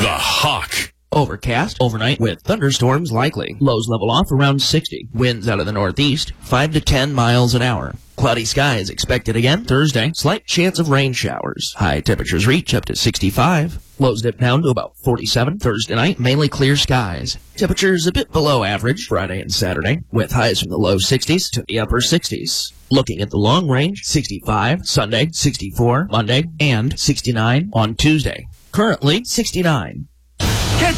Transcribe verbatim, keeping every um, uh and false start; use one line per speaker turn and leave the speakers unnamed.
The Hawk.
Overcast overnight with thunderstorms likely. Lows level off around sixty. Winds out of the northeast, five to ten miles an hour. Cloudy skies expected again Thursday. Slight chance of rain showers. High temperatures reach up to sixty-five. Lows dip down to about forty-seven. Thursday night, mainly clear skies. Temperatures a bit below average Friday and Saturday, with highs from the low sixties to the upper sixties. Looking at the long range, sixty-five Sunday, sixty-four Monday, and sixty-nine on Tuesday. Currently, sixty-nine.